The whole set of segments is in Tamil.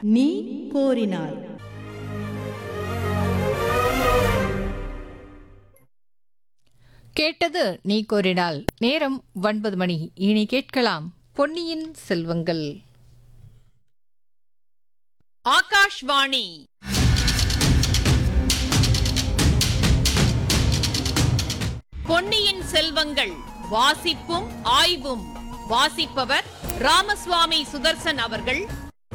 நீ கோரினாய். கேட்டது நீ கோரினால். நேரம் 9 மணி. இனி கேட்கலாம் பொன்னியின் செல்வங்கள். ஆகாஷ்வாணி பொன்னியின் செல்வங்கள் வாசிப்பும் ஆய்வும். வாசிப்பவர் ராமசுவாமி சுதர்சன் அவர்கள்.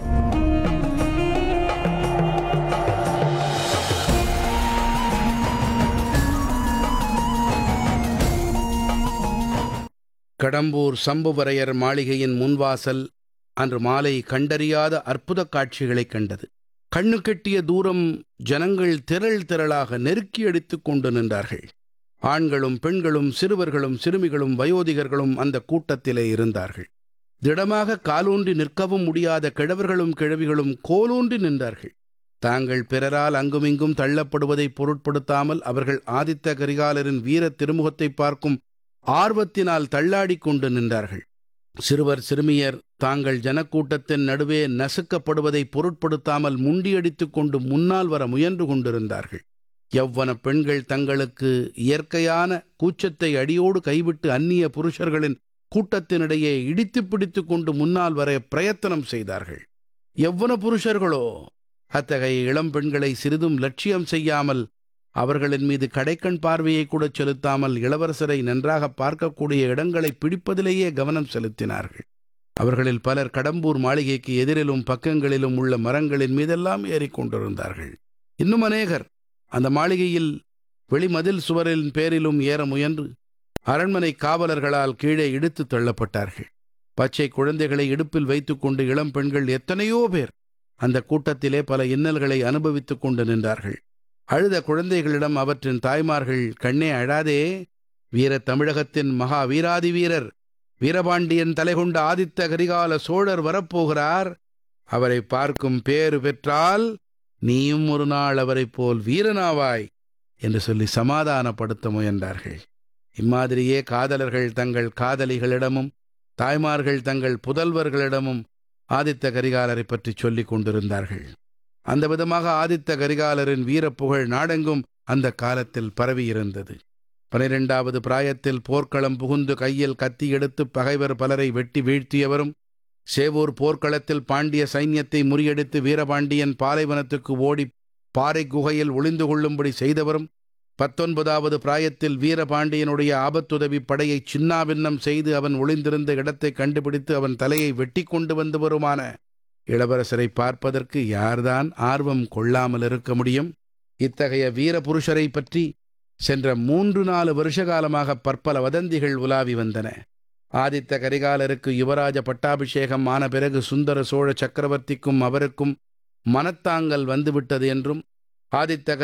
கடம்பூர் சம்புவரையர் மாளிகையின் முன்வாசல் அன்று மாலை கண்டறியாத அற்புதக் காட்சிகளைக் கண்டது. கண்ணு கெட்டிய தூரம் ஜனங்கள் திரள் திரளாக நெருக்கி அடித்துக் கொண்டு நின்றார்கள். ஆண்களும் பெண்களும் சிறுவர்களும் சிறுமிகளும் வயோதிகர்களும் அந்த கூட்டத்திலே இருந்தார்கள். திடமாக காலூன்றி நிற்கவும் முடியாத கிழவர்களும் கிழவிகளும் கோலூன்றி நின்றார்கள். தாங்கள் பிறரால் அங்குமிங்கும் தள்ளப்படுவதை பொருட்படுத்தாமல் அவர்கள் ஆதித்த கரிகாலரின் வீர திருமுகத்தை பார்க்கும் ஆர்வத்தினால் தள்ளாடிக் கொண்டு நின்றார்கள். சிறுவர் சிறுமியர் தாங்கள் ஜனக்கூட்டத்தின் நடுவே நசுக்கப்படுவதை பொருட்படுத்தாமல் முண்டியடித்துக் கொண்டு முன்னால் வர முயன்று கொண்டிருந்தார்கள். யவ்வன பெண்கள் தங்களுக்கு இயற்கையான கூச்சத்தை அடியோடு கைவிட்டு அந்நிய புருஷர்களின் கூட்டத்தினிடையே இடித்து பிடித்து கொண்டு முன்னால் வர பிரயத்தனம் செய்தார்கள். யவ்வன புருஷர்களோ அத்தகைய இளம் பெண்களை சிறிதும் லட்சியம் செய்யாமல், அவர்களின் மீது கடைக்கண் பார்வையை கூட செலுத்தாமல் இளவரசரை நன்றாக பார்க்கக்கூடிய இடங்களை பிடிப்பதிலேயே கவனம் செலுத்தினார்கள். அவர்களில் பலர் கடம்பூர் மாளிகைக்கு எதிரிலும் பக்கங்களிலும் உள்ள மரங்களின் மீதெல்லாம் ஏறிக்கொண்டிருந்தார்கள். இன்னும் அநேகர் அந்த மாளிகையில் வெளிமதில் சுவரின் பேரிலும் ஏற முயன்று அரண்மனை காவலர்களால் கீழே இழுத்து தள்ளப்பட்டார்கள். பச்சை குழந்தைகளை இடுப்பில் வைத்துக்கொண்டு இளம் பெண்கள் எத்தனையோ பேர் அந்த கூட்டத்திலே பல இன்னல்களை அனுபவித்துக் கொண்டு நின்றார்கள். அழுத குழந்தைகளிடம் அவற்றின் தாய்மார்கள், கண்ணே அழாதே, வீர தமிழகத்தின் மகா வீராதி வீரர் வீரபாண்டியன் தலைகொண்ட ஆதித்த கரிகால சோழர் வரப்போகிறார். அவரை பார்க்கும் பேறு பெற்றால் நீயும் ஒரு நாள் அவரைப் போல் வீரனாவாய் என்று சொல்லி சமாதானப்படுத்த முயன்றார்கள். இம்மாதிரியே காதலர்கள் தங்கள் காதலிகளிடமும் தாய்மார்கள் தங்கள் புதல்வர்களிடமும் ஆதித்த கரிகாலரை பற்றி சொல்லிக் கொண்டிருந்தார்கள். அந்த விதமாக ஆதித்த கரிகாலரின் வீரப்புகழ் நாடெங்கும் அந்த காலத்தில் பரவியிருந்தது. 12வது பிராயத்தில் போர்க்களம் புகுந்து கையில் கத்தி எடுத்து பகைவர் பலரை வெட்டி வீழ்த்தியவரும், சேவூர் போர்க்களத்தில் பாண்டிய சைன்யத்தை முறியடித்து வீரபாண்டியன் பாலைவனத்துக்கு ஓடி பாறை குகையில் ஒளிந்து கொள்ளும்படி செய்தவரும், 19வது பிராயத்தில் வீரபாண்டியனுடைய ஆபத்துதவி படையை சின்னாபின்னம் செய்து அவன் ஒளிந்திருந்த இடத்தை கண்டுபிடித்து அவன் தலையை வெட்டி கொண்டு வந்தவருமான இளவரசரை பார்ப்பதற்கு யார்தான் ஆர்வம் கொள்ளாமல் இருக்க முடியும்? இத்தகைய வீர புருஷரை பற்றி சென்ற 3-4 வருஷ காலமாக பற்பல வதந்திகள் உலாவி வந்தன. ஆதித்த கரிகாலருக்கு யுவராஜ பட்டாபிஷேகம் ஆன பிறகு சுந்தர சோழ சக்கரவர்த்திக்கும் அவருக்கும் மனத்தாங்கல் வந்துவிட்டது என்றும், ஆதித்த